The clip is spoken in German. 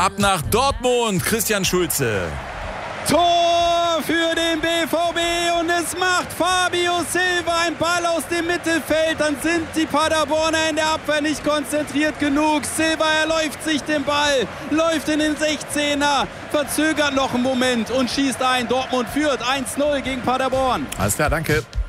ab nach Dortmund. Christian Schulze. Tor für den BVB und es macht Fabio Silva ein Ball aus dem Mittelfeld. Dann sind die Paderborner in der Abwehr nicht konzentriert genug. Silva erläuft sich den Ball, läuft in den 16er, verzögert noch einen Moment und schießt ein. Dortmund führt 1-0 gegen Paderborn. Alles klar, danke.